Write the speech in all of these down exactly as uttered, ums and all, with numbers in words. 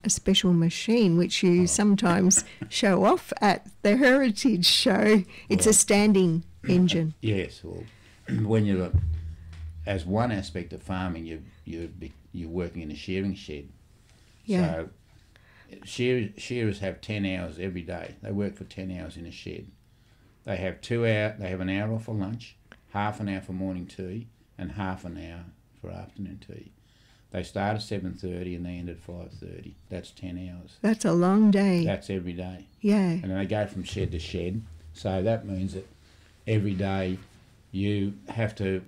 a special machine which you oh. sometimes show off at the Heritage Show. It's well, a standing engine. Yes. Well, when you're, as one aspect of farming, you you you're working in a shearing shed. Yeah. So shearers, shearers have ten hours every day. They work for ten hours in a shed. They have two hour. They have an hour off for lunch, half an hour for morning tea, and half an hour for afternoon tea. They start at seven thirty and they end at five thirty. That's ten hours. That's a long day. That's every day. Yeah. And then they go from shed to shed. So that means that every day you have to,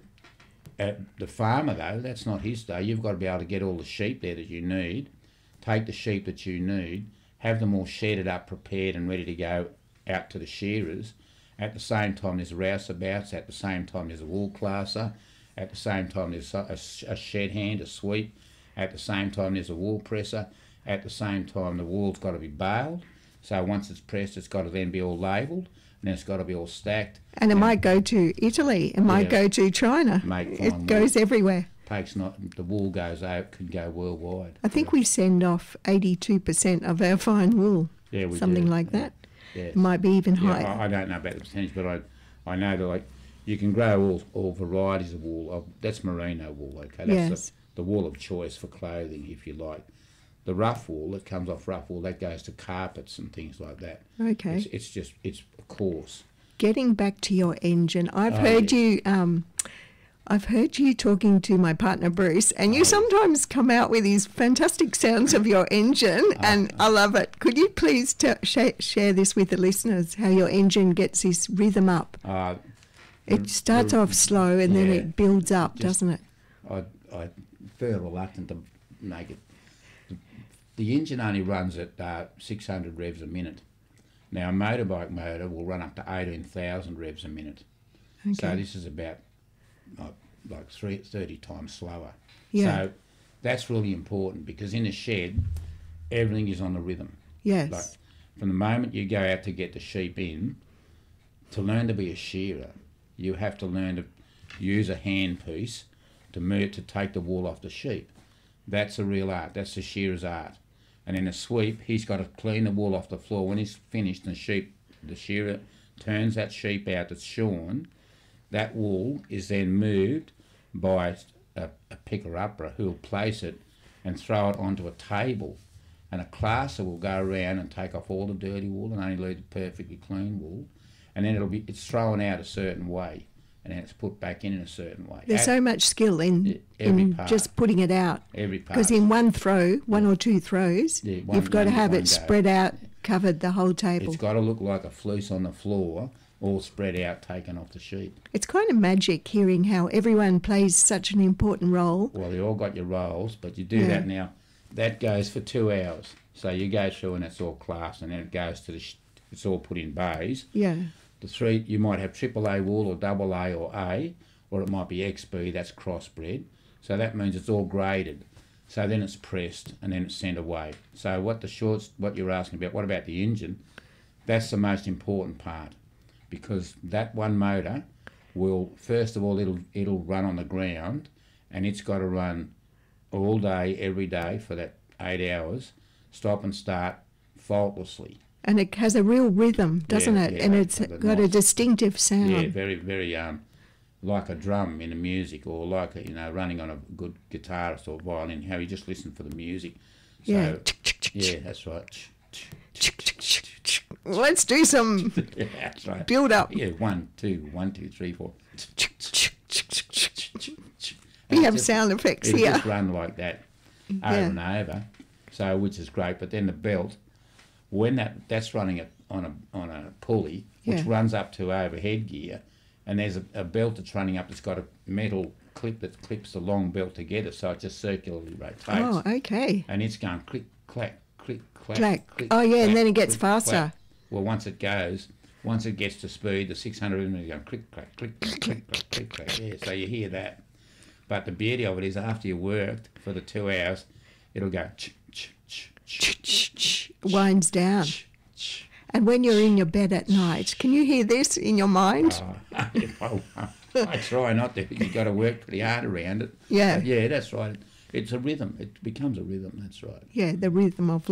at the farmer though, that's not his day. You've got to be able to get all the sheep there that you need, take the sheep that you need, have them all shedded up, prepared and ready to go out to the shearers. At the same time there's rouseabouts, at the same time there's a wool classer, at the same time there's a, a shed hand, a sweep, at the same time there's a wool presser, at the same time the wool's got to be baled, so once it's pressed it's got to then be all labelled, and then it's got to be all stacked. And it and might go to Italy, it yeah, might go to China, it goes wool. everywhere. Takes not, the wool goes out, can go worldwide. I think yeah. we send off eighty-two percent of our fine wool, yeah, we something do. like yeah. that. Yes. It might be even yeah, higher. I, I don't know about the percentage, but I I know that like you can grow all, all varieties of wool. That's merino wool, okay? That's yes. the, the wool of choice for clothing, if you like. The rough wool that comes off rough wool, that goes to carpets and things like that. Okay. It's, it's just, it's coarse. Getting back to your engine, I've oh, heard yes. you... Um, I've heard you talking to my partner Bruce, and you oh, sometimes come out with these fantastic sounds of your engine, oh, and I love it. Could you please t- sh- share this with the listeners, how your engine gets this rhythm up? Uh, it starts the, off slow and yeah, then it builds up, just, doesn't it? I, I feel reluctant to make it. The, the engine only runs at uh, six hundred revs a minute. Now, a motorbike motor will run up to eighteen thousand revs a minute. Okay. So this is about... Like, like three, thirty times slower. Yeah. So that's really important because in a shed, everything is on the rhythm. Yes. Like from the moment you go out to get the sheep in, to learn to be a shearer, you have to learn to use a handpiece to move, to take the wool off the sheep. That's a real art. That's the shearer's art. And in a sweep, he's got to clean the wool off the floor. When he's finished, the sheep, the shearer turns that sheep out that's shorn. That wool is then moved by a, a picker-upper who will place it and throw it onto a table, and a classer will go around and take off all the dirty wool and only leave the perfectly clean wool, and then it'll be it's thrown out a certain way, and then it's put back in in a certain way. There's At, so much skill in, in just putting it out. Every part. Because in one throw, one yeah. or two throws, yeah, one, you've got one, to have it go. spread out, covered the whole table. It's got to look like a fleece on the floor, all spread out, taken off the sheet. It's kind of magic hearing how everyone plays such an important role. Well, you all got your roles, but you do yeah. that now. That goes for two hours. So you go through and it's all classed, and then it goes to the, sh- it's all put in bays. Yeah. The three, you might have triple A wool or double A or A, or it might be X B, that's crossbred. So that means it's all graded. So then it's pressed and then it's sent away. So what the shorts, what you're asking about, what about the engine? That's the most important part. Because that one motor will, first of all, it'll it'll run on the ground, and it's got to run all day, every day for that eight hours, stop and start faultlessly. And it has a real rhythm, doesn't yeah, it? Yeah, and it's got nice, a distinctive sound. Yeah, very, very um, like a drum in a music, or like a, you know, running on a good guitarist or violin. How you just listen for the music. So, yeah. Yeah, that's right. Let's do some yeah, that's right. build up. Yeah, one, two, one, two, three, four. We have just, sound effects it here. Just run like that over yeah. and over, so which is great. But then the belt, when that that's running it on a on a pulley, which yeah. runs up to overhead gear, and there's a, a belt that's running up that's got a metal clip that clips the long belt together, so it just circularly rotates. Oh, okay. And it's going click, clack, click, clack, clack. click. Oh, yeah, clack, and then it gets click, faster. Clack. Well, once it goes, once it gets to speed, the six hundred is going click, clack, click, clack, click, clack, click, clack. Yeah, so you hear that. But the beauty of it is after you worked for the two hours, it'll go ch, ch, ch, ch, ch, ch, winds down. Ch, ch, and when you're in your bed at night, can you hear this in your mind? Oh, I try not to. You've got to work pretty hard around it. Yeah. But yeah, that's right. it's a rhythm. It becomes a rhythm. That's right. Yeah, the rhythm of